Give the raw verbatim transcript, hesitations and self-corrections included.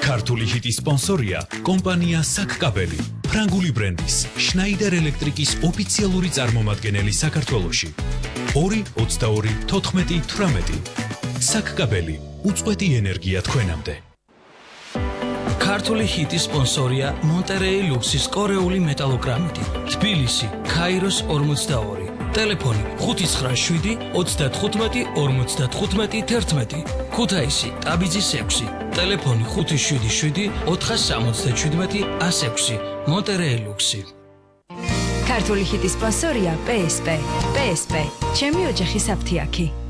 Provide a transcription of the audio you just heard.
ქართული ჰიტის სპონსორია კომპანია საკკაბელი, ფრანგული ბრენდის შნაიდერ ელექტრიკის ოფიციალური წარმომადგენელი საქართველოში. ორი ოცდაორი თოთხმეტი თვრამეტი. საკკაბელი, უწყვეტი ენერგია თქვენამდე. ქართული ჰიტის სპონსორია მონტერეი ლუქსის კორეული მეტალოგრამიტი, თბილისი, ქაიროს ორმოცდაორი. Telefoni ხუთი ცხრა შვიდი ოცდათხუთმეტი ორმოცდათხუთმეტი თერთმეტი. ქუთაისი, ტაბიძის ექვსი. Telefoni ხუთი შვიდი შვიდი ოთხასამოცდაშვიდმეტი ას ექვსი. მონტერეი ლუქსი. ქართული ჰიტის სპონსორია პე ეს პე. პე ეს პე. ჩემი ოჯახის აფთიაქი.